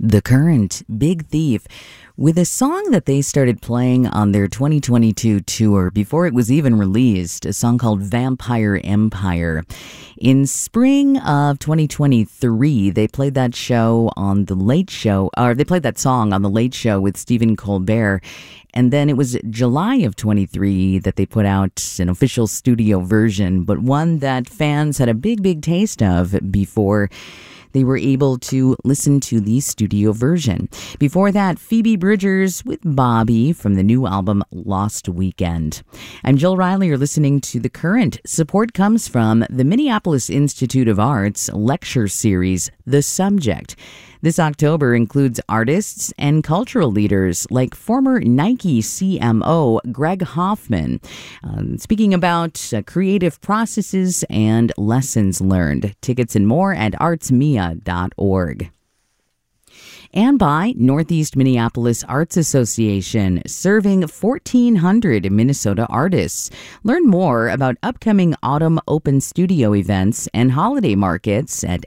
The Current, Big Thief, with a song that they started playing on their 2022 tour before it was even released, a song called Vampire Empire. In spring of 2023, they played that show on The Late Show, or they played that song on The Late Show with Stephen Colbert. And then it was July of 23 that they put out an official studio version, but one that fans had a big taste of before they were able to listen to the studio version. Before that, Phoebe Bridgers with Bobby from the new album Lost Weekend. I'm Jill Riley. You're listening to The Current. Support comes from the Minneapolis Institute of Arts lecture series, The Subject. This October includes artists and cultural leaders like former Nike CMO Greg Hoffman, speaking about creative processes and lessons learned. Tickets and more at artsmia.org. And by Northeast Minneapolis Arts Association, serving 1,400 Minnesota artists. Learn more about upcoming autumn open studio events and holiday markets at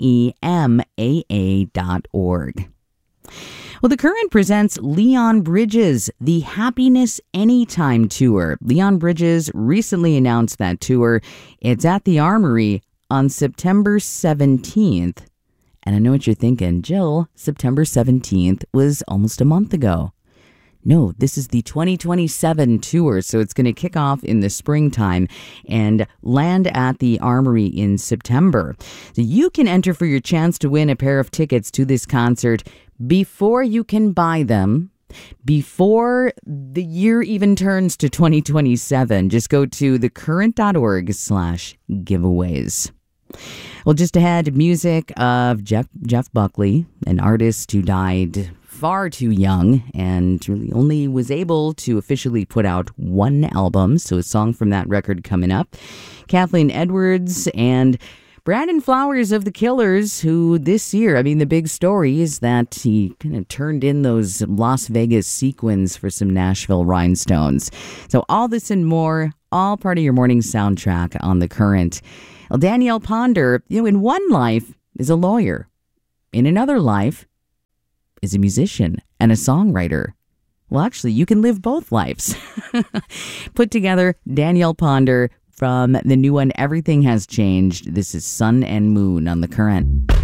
nemaa.org. Well, The Current presents Leon Bridges, the Happiness Anytime Tour. Leon Bridges recently announced that tour. It's at the Armory on September 17th. And I know what you're thinking, Jill, September 17th was almost a month ago. No, this is the 2027 tour, so it's going to kick off in the springtime and land at the Armory in September. So you can enter for your chance to win a pair of tickets to this concert before you can buy them, before the year even turns to 2027. Just go to thecurrent.org/giveaways. Well, just ahead, music of Jeff Buckley, an artist who died far too young and really only was able to officially put out one album. So a song from that record coming up. Kathleen Edwards and Brandon Flowers of The Killers, who this year, the big story is that he kind of turned in those Las Vegas sequins for some Nashville rhinestones. So all this and more, all part of your morning soundtrack on The Current. Well, Danielle Ponder, in one life is a lawyer. In another life is a musician and a songwriter. Well, actually, you can live both lives. Put together, Danielle Ponder from the new one, Everything Has Changed. This is Sun and Moon on The Current.